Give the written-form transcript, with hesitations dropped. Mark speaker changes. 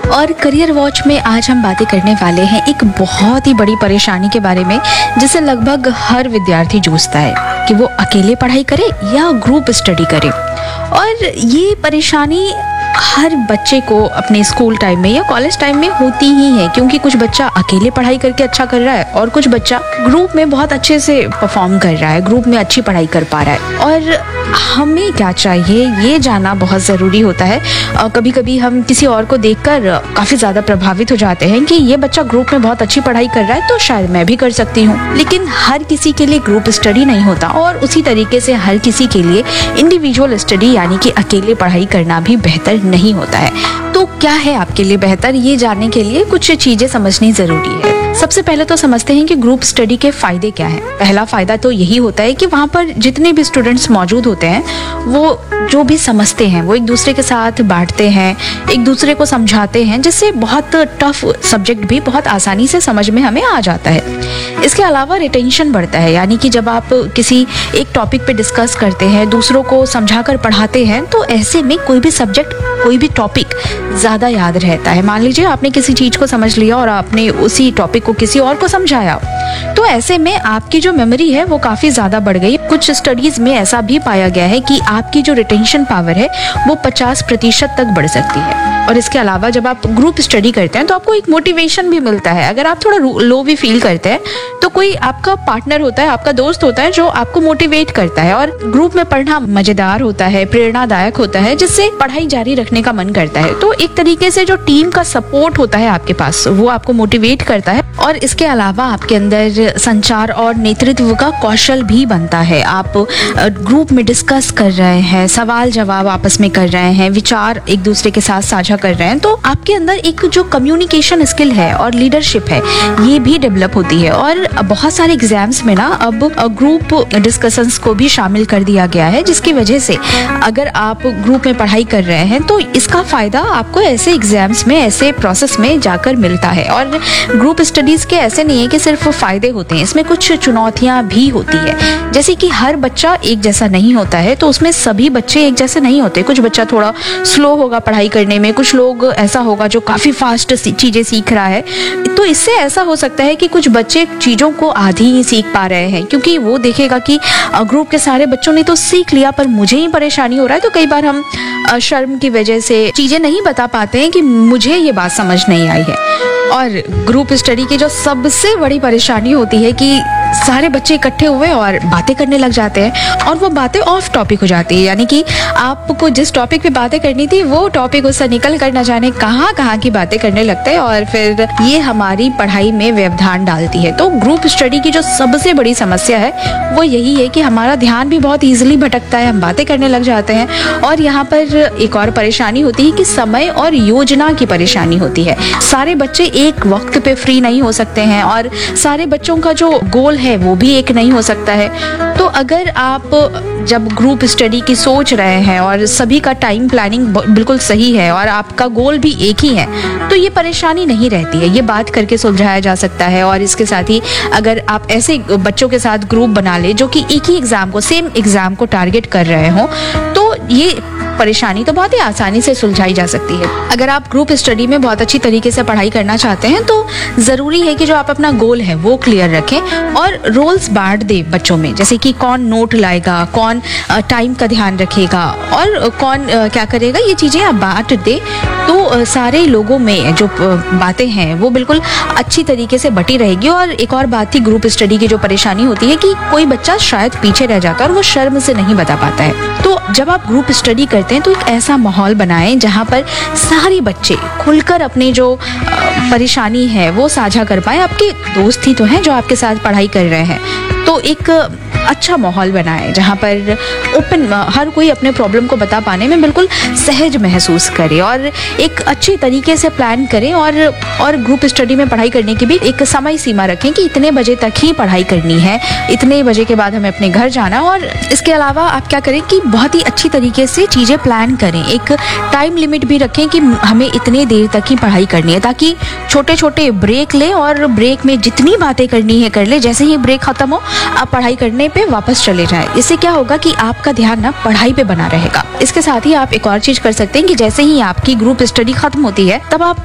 Speaker 1: और career watch में आज हम बातें करने वाले हैं एक बहुत ही बड़ी परेशानी के बारे में, जिसे लगभग हर विद्यार्थी जूझता है कि वो अकेले पढ़ाई करे या ग्रुप स्टडी करे। और ये परेशानी हर बच्चे को अपने स्कूल टाइम में या कॉलेज टाइम में होती ही है, क्योंकि कुछ बच्चा अकेले पढ़ाई करके अच्छा कर रहा है और कुछ बच्चा ग्रुप में बहुत अच्छे से परफॉर्म कर रहा है, ग्रुप में अच्छी पढ़ाई कर पा रहा है। और हमें क्या चाहिए ये जानना बहुत ज़रूरी होता है। कभी कभी हम किसी और को देखकर काफ़ी ज़्यादा प्रभावित हो जाते हैं कि ये बच्चा ग्रुप में बहुत अच्छी पढ़ाई कर रहा है तो शायद मैं भी कर सकती हूँ, लेकिन हर किसी के लिए ग्रुप स्टडी नहीं होता और उसी तरीके से हर किसी के लिए इंडिविजुअल स्टडी यानी कि अकेले पढ़ाई करना भी बेहतर नहीं होता है। तो क्या है आपके लिए बेहतर, ये जानने के लिए कुछ चीजें समझनी जरूरी है। सबसे पहले तो समझते हैं कि ग्रुप स्टडी के फायदे क्या हैं। पहला फायदा तो यही होता है कि वहाँ पर जितने भी स्टूडेंट्स मौजूद होते हैं वो जो भी समझते हैं वो एक दूसरे के साथ बांटते हैं, एक दूसरे को समझाते हैं, जिससे बहुत टफ सब्जेक्ट भी बहुत आसानी से समझ में हमें आ जाता है। इसके अलावा रिटेंशन बढ़ता है, यानी कि जब आप किसी एक टॉपिक पे डिस्कस करते हैं, दूसरों को समझाकर पढ़ाते हैं, तो ऐसे में कोई भी सब्जेक्ट कोई भी टॉपिक ज़्यादा याद रहता है। मान लीजिए आपने किसी चीज़ को समझ लिया और आपने उसी टॉपिक को किसी और को समझाया, तो ऐसे में आपकी जो मेमोरी है वो काफ़ी ज़्यादा बढ़ गई। कुछ स्टडीज़ में ऐसा भी पाया गया है कि आपकी जो रिटेंशन पावर है वो 50% तक बढ़ सकती है। और इसके अलावा जब आप ग्रुप स्टडी करते हैं तो आपको एक मोटिवेशन भी मिलता है। अगर आप थोड़ा लो भी फील करते हैं तो कोई आपका पार्टनर होता है, आपका दोस्त होता है जो आपको मोटिवेट करता है। और ग्रुप में पढ़ना मजेदार होता है, प्रेरणादायक होता है, जिससे पढ़ाई जारी रखने का मन करता है। तो एक तरीके से जो टीम का सपोर्ट होता है आपके पास वो आपको मोटिवेट करता है। और इसके अलावा आपके अंदर संचार और नेतृत्व का कौशल भी बनता है। आप ग्रुप में डिस्कस कर रहे हैं, सवाल जवाब आपस में कर रहे हैं, विचार एक दूसरे के साथ साझा कर रहे हैं, तो आपके अंदर एक जो कम्युनिकेशन स्किल है और लीडरशिप है ये भी डेवलप होती है। और बहुत सारे एग्जाम्स में ना अब ग्रुप डिस्कशंस को भी शामिल कर दिया गया है, जिसकी वजह से अगर आप ग्रुप में पढ़ाई कर रहे हैं तो इसका फायदा आपको ऐसे एग्जाम्स में, ऐसे प्रोसेस में जाकर मिलता है। और ग्रुप स्टडीज के ऐसे नहीं है कि सिर्फ फायदे होते हैं, इसमें कुछ चुनौतियां भी होती है। जैसे कि हर बच्चा एक जैसा नहीं होता है, तो उसमें सभी बच्चे एक जैसे नहीं होते। कुछ बच्चा थोड़ा स्लो होगा पढ़ाई करने में, कुछ लोग ऐसा होगा जो काफी फास्ट चीजें सीख रहा है। तो इससे ऐसा हो सकता है कि कुछ बच्चे चीजों को आधी ही सीख पा रहे हैं, क्योंकि वो देखेगा कि ग्रुप के सारे बच्चों ने तो सीख लिया पर मुझे ही परेशानी हो रहा है। तो कई बार हम शर्म की वजह से चीजें नहीं बता पाते हैं कि मुझे ये बात समझ नहीं आई है। और ग्रुप स्टडी की जो सबसे बड़ी परेशानी होती है कि सारे बच्चे इकट्ठे हुए और बातें करने लग जाते हैं और वो बातें ऑफ टॉपिक हो जाती है, यानी कि आपको जिस टॉपिक पे बातें करनी थी वो टॉपिक उससे निकल कर न जाने कहाँ की बातें करने लगते हैं, और फिर ये हमारी पढ़ाई में व्यवधान डालती है। तो ग्रुप स्टडी की जो सबसे बड़ी समस्या है वो यही है कि हमारा ध्यान भी बहुत ईजिली भटकता है, हम बातें करने लग जाते हैं। और यहाँ पर एक और परेशानी होती है कि समय और योजना की परेशानी होती है। सारे बच्चे एक वक्त पे फ्री नहीं हो सकते हैं और सारे बच्चों का जो गोल है वो भी एक नहीं हो सकता है। तो अगर आप जब ग्रुप स्टडी की सोच रहे हैं और सभी का टाइम प्लानिंग बिल्कुल सही है और आपका गोल भी एक ही है, तो ये परेशानी नहीं रहती है, ये बात करके सुलझाया जा सकता है। और इसके साथ ही अगर आप ऐसे बच्चों के साथ ग्रुप बना ले जो कि एक ही एग्जाम को, सेम एग्जाम को टारगेट कर रहे हो, तो ये परेशानी तो बहुत ही आसानी से सुलझाई जा सकती है। अगर आप ग्रुप स्टडी में बहुत अच्छी तरीके से पढ़ाई करना चाहते हैं तो जरूरी है कि जो आप अपना गोल है वो क्लियर रखें और रोल्स बांट दे बच्चों में, जैसे कि कौन नोट लाएगा, कौन टाइम का ध्यान रखेगा और कौन क्या करेगा, ये चीजें आप बांट दे तो सारे लोगों में जो बातें हैं वो बिल्कुल अच्छी तरीके से बटी रहेगी। और एक और बात थी ग्रुप स्टडी की जो परेशानी होती है कि कोई बच्चा शायद पीछे रह जाता है और वो शर्म से नहीं बता पाता है। तो जब आप ग्रुप स्टडी करते हैं तो एक ऐसा माहौल बनाएं जहां पर सारे बच्चे खुलकर अपनी जो परेशानी है वो साझा कर पाए। आपके दोस्त ही तो हैं जो आपके साथ पढ़ाई कर रहे हैं, तो एक अच्छा माहौल बनाए जहाँ पर ओपन हर कोई अपने प्रॉब्लम को बता पाने में बिल्कुल सहज महसूस करे और एक अच्छी तरीके से प्लान करें। और ग्रुप स्टडी में पढ़ाई करने की भी एक समय सीमा रखें कि इतने बजे तक ही पढ़ाई करनी है, इतने बजे के बाद हमें अपने घर जाना। और इसके अलावा आप क्या करें कि बहुत ही अच्छी तरीके से चीज़ें प्लान करें, एक टाइम लिमिट भी रखें कि हमें इतने देर तक ही पढ़ाई करनी है, ताकि छोटे छोटे ब्रेक लें और ब्रेक में जितनी बातें करनी है कर ले। जैसे ही ब्रेक खत्म हो आप पढ़ाई करने पे वापस चले जाएं। इससे क्या होगा कि आपका ध्यान ना पढ़ाई पे बना रहेगा। इसके साथ ही आप एक और चीज कर सकते हैं कि जैसे ही आपकी ग्रुप स्टडी खत्म होती है तब आप